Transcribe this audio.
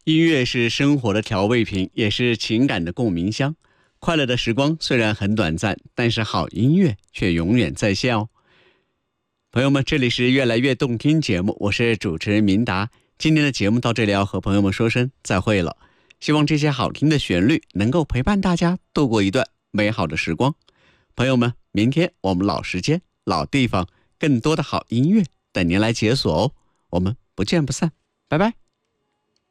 音乐是生活的调味品，也是情感的共鸣箱。快乐的时光虽然很短暂，但是好音乐却永远在线哦。朋友们，这里是越来越动听节目，我是主持人明达。今天的节目到这里要和朋友们说声再会了。希望这些好听的旋律能够陪伴大家度过一段美好的时光。朋友们，明天我们老时间、老地方，更多的好音乐等您来解锁哦。我们不见不散，拜拜。